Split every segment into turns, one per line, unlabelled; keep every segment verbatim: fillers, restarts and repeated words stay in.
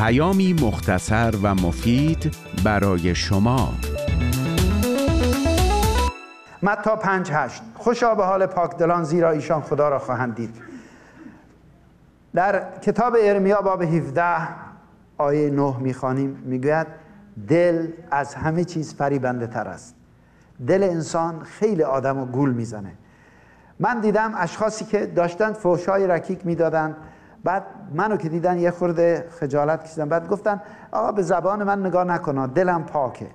پیامی مختصر و مفید برای شما.
متی پنج هشت. خوشا به حال پاکدلان زیرا ایشان خدا را خواهند دید. در کتاب ارمیا باب هفده آیه نه میخوانیم، میگوید دل از همه چیز فریبنده تر است. دل انسان خیلی آدم رو گول میزنه. من دیدم اشخاصی که داشتن فحشای رکیک میدادن، بعد منو که دیدن یه خورده خجالت کشیدن، بعد گفتن آقا به زبان من نگاه نکن، دلم پاکه.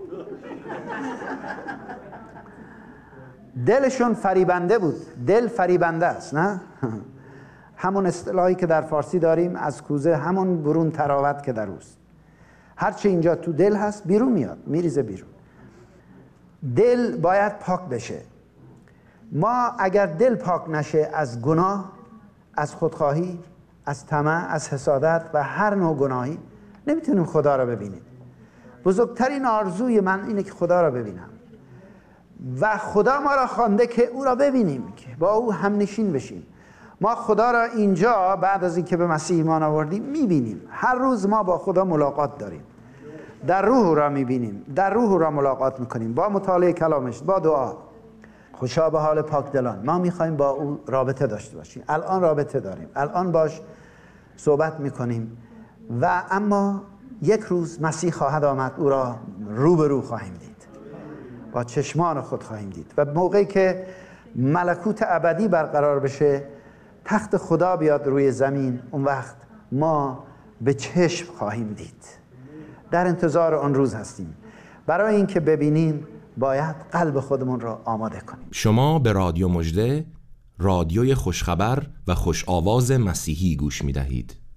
دلشون فریبنده بود. دل فریبنده است، نه؟ همون اصطلاحی که در فارسی داریم از کوزه همون برون تراوت که در اوست. هرچه اینجا تو دل هست بیرون میاد، میریزه بیرون. دل باید پاک بشه. ما اگر دل پاک نشه از گناه، از خودخواهی، از طمع، از حسادت و هر نوع گناهی، نمیتونیم خدا را ببینیم. بزرگترین آرزوی من اینه که خدا را ببینم و خدا ما را خوانده که او را ببینیم، که با او همنشین بشیم. ما خدا را اینجا بعد از اینکه به مسیح ایمان آوردیم میبینیم. هر روز ما با خدا ملاقات داریم، در روح را میبینیم، در روح را ملاقات میکنیم با مطالعه کلامش، با دعا. خوشا به حال پاکدلان. ما میخوایم با او رابطه داشته باشیم. الان رابطه داریم، الان باش صحبت میکنیم و اما یک روز مسیح خواهد آمد، او را رو به رو خواهیم دید، با چشمان خود خواهیم دید و موقعی که ملکوت ابدی برقرار بشه، تخت خدا بیاد روی زمین، اون وقت ما به چشم خواهیم دید. در انتظار آن روز هستیم. برای اینکه ببینیم باید قلب خودمون را آماده کنیم.
شما به رادیو مژده، رادیوی خوشخبر و خوش آواز مسیحی گوش می دهید.